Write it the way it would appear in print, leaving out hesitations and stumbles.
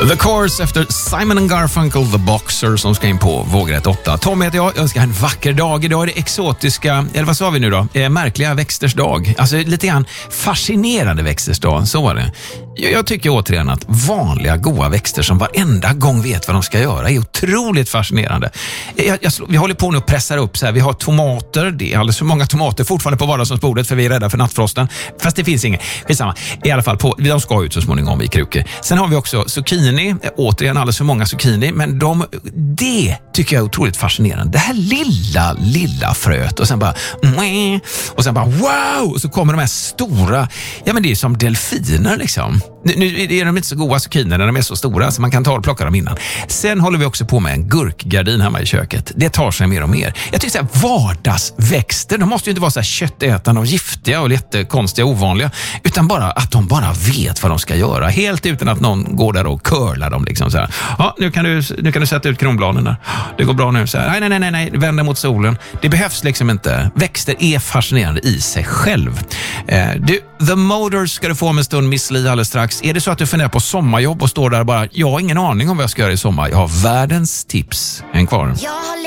The Course efter Simon & Garfunkel, The Boxer, som ska in på Vågrätt 8. Tom heter jag önskar en vacker dag. Idag är det exotiska, eller vad sa vi nu då? Märkliga växters dag. Alltså lite grann fascinerande växters dag, så var det. Jag tycker återigen att vanliga goda växter som varenda gång vet vad de ska göra är otroligt fascinerande. Vi håller på nu och pressar upp så här. Vi har tomater, det är alldeles för många tomater fortfarande på vardagsbordet för vi är rädda för nattfrosten. Fast det finns ingen. Skitsamma. I alla fall, de ska ut så småningom i krukor. Sen har vi också zucchini, återigen alldeles för många zucchini, men det tycker jag är otroligt fascinerande. Det här lilla fröet och sen bara wow, och så kommer de här stora, ja men det är som delfiner liksom. Nu är de inte så goda zucchiner när de är så stora så man kan ta och plocka dem innan. Sen håller vi också på med en gurkgardin hemma i köket. Det tar sig mer och mer. Jag tycker så här, vardagsväxter, de måste ju inte vara så här köttätande och giftiga och jättekonstiga och ovanliga, utan bara att de bara vet vad de ska göra. Helt utan att någon går där och curlar dem liksom så här. Ja, nu kan du sätta ut kronbladen där. Det går bra nu så här. Nej, vända mot solen. Det behövs liksom inte. Växter är fascinerande i sig själv. The Motors ska du få om en stund, Miss Li, alldeles strax. Är det så att du funderar på sommarjobb och står där bara, jag har ingen aning om vad jag ska göra i sommar. Jag har världens tips. Häng kvar.